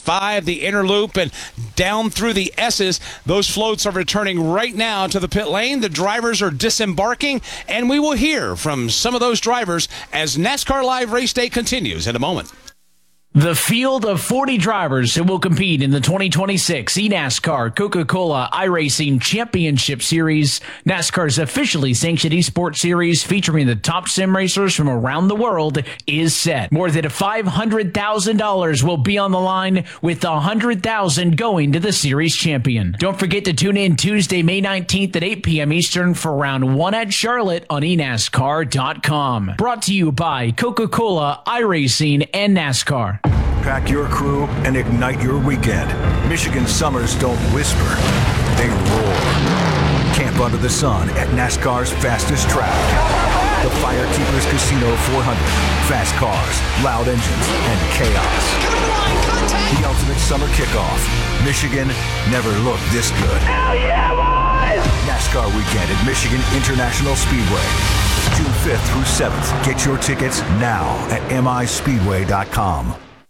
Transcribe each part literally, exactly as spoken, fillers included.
five, the inner loop, and down through the S's. Those floats are returning right now to the pit lane. The drivers are disembarking, and we will hear from some of those drivers as NASCAR Live Race Day continues in a moment. The field of forty drivers who will compete in the twenty twenty-six eNASCAR Coca-Cola iRacing Championship Series, NASCAR's officially sanctioned esports series featuring the top sim racers from around the world, is set. More than five hundred thousand dollars will be on the line, with one hundred thousand dollars going to the series champion. Don't forget to tune in Tuesday, May nineteenth at eight p.m. Eastern for round one at Charlotte on e NASCAR dot com. Brought to you by Coca-Cola iRacing and NASCAR. Pack your crew and ignite your weekend. Michigan summers don't whisper, they roar. Camp under the sun at NASCAR's fastest track. The Firekeepers Casino four hundred. Fast cars, loud engines, and chaos. The ultimate summer kickoff. Michigan never looked this good. Hell yeah, boys! NASCAR weekend at Michigan International Speedway. June fifth through seventh. Get your tickets now at M I speedway dot com.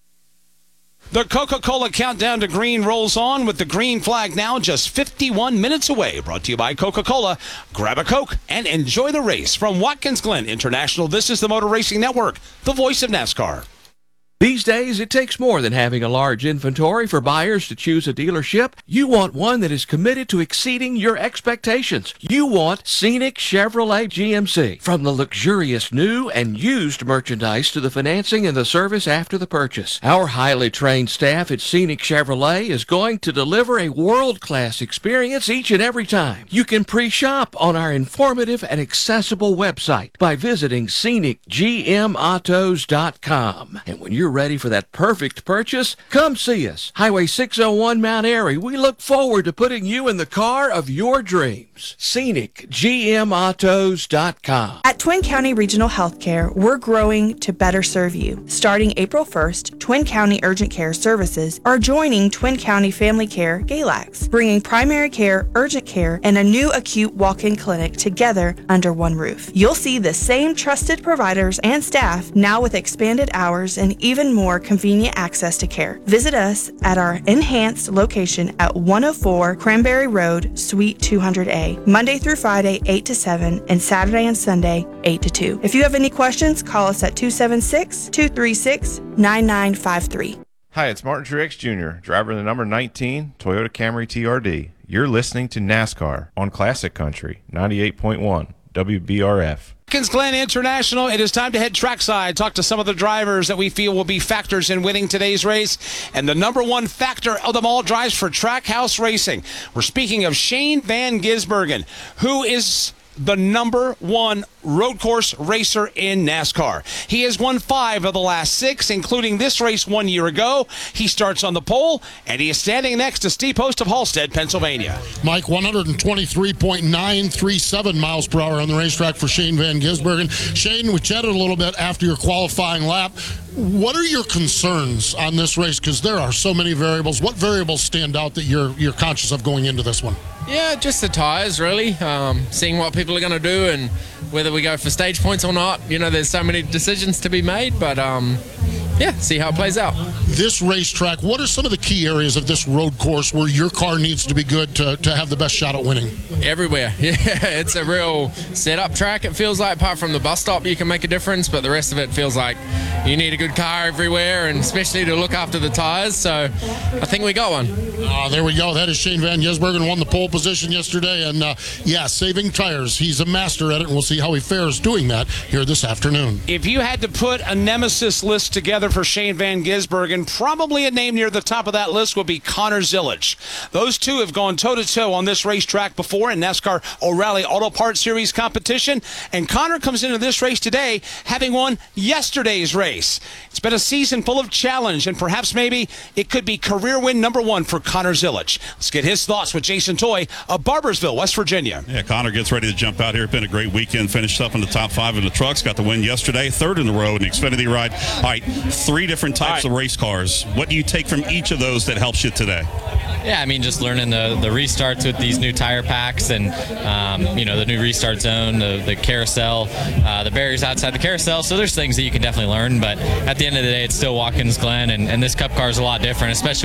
The Coca-Cola countdown to green rolls on, with the green flag now just fifty-one minutes away. Brought to you by Coca-Cola. Grab a Coke and enjoy the race. From Watkins Glen International, this is the Motor Racing Network, the voice of NASCAR. These days, it takes more than having a large inventory for buyers to choose a dealership. You want one that is committed to exceeding your expectations. You want Scenic Chevrolet G M C. From the luxurious new and used merchandise to the financing and the service after the purchase, our highly trained staff at Scenic Chevrolet is going to deliver a world-class experience each and every time. You can pre-shop on our informative and accessible website by visiting scenic g m autos dot com. And when you're ready for that perfect purchase, come see us. Highway six oh one, Mount Airy. We look forward to putting you in the car of your dreams. scenic g m autos dot com. At Twin County Regional Healthcare, we're growing to better serve you. Starting April first, Twin County Urgent Care Services are joining Twin County Family Care Galax, bringing primary care, urgent care, and a new acute walk-in clinic together under one roof. You'll see the same trusted providers and staff, now with expanded hours and even even more convenient access to care. Visit us at our enhanced location at one oh four Cranberry Road, Suite two hundred A, Monday through Friday, eight to seven, and Saturday and Sunday, eight to two. If you have any questions, call us at two seven six, two three six, nine nine five three. Hi, it's Martin Truex Junior, driver of the number nineteen Toyota Camry T R D. You're listening to NASCAR on Classic Country, ninety-eight point one W B R F. Watkins Glen International, it is time to head trackside, talk to some of the drivers that we feel will be factors in winning today's race. And the number one factor of them all drives for Trackhouse Racing. We're speaking of Shane Van Gisbergen, who is the number one road course racer in NASCAR. He has won five of the last six, including this race one year ago. He starts on the pole, and he is standing next to Steve Post of Halstead, Pennsylvania. Mike, one twenty-three point nine three seven miles per hour on the racetrack for Shane Van Gisbergen. Shane, we chatted a little bit after your qualifying lap. What are your concerns on this race? Because there are so many variables. What variables stand out that you're you're conscious of going into this one? Yeah, just the tyres, really. Um, seeing what people are going to do and whether we go for stage points or not. You know, there's so many decisions to be made, but um, yeah, see how it plays out. This racetrack, what are some of the key areas of this road course where your car needs to be good to, to have the best shot at winning? Everywhere. Yeah, it's a real setup track, it feels like. Apart from the bus stop, you can make a difference, but the rest of it feels like you need a good car everywhere, and especially to look after the tyres, so I think we got one. Uh, there we go. That is Shane Van Gisbergen, won the pole position yesterday, and uh, yeah, saving tires. He's a master at it, and we'll see how he fares doing that here this afternoon. If you had to put a nemesis list together for Shane Van Gisbergen, probably a name near the top of that list would be Connor Zilisch. Those two have gone toe-to-toe on this racetrack before in NASCAR O'Reilly Auto Parts Series competition, and Connor comes into this race today having won yesterday's race. It's been a season full of challenge, and perhaps maybe it could be career win number one for Connor Zilisch. Let's get his thoughts with Jason Toy of Barbersville, West Virginia. Yeah, Connor gets ready to jump out here. It's been a great weekend. Finished up in the top five in the trucks. Got the win yesterday. Third in the road in Xfinity ride. All right, three different types right. of race cars. What do you take from each of those that helps you today? Yeah, I mean, just learning the, the restarts with these new tire packs and, um, you know, the new restart zone, the, the carousel, uh, the barriers outside the carousel. So there's things that you can definitely learn. But at the end of the day, it's still Watkins Glen, and, and this Cup car is a lot different, especially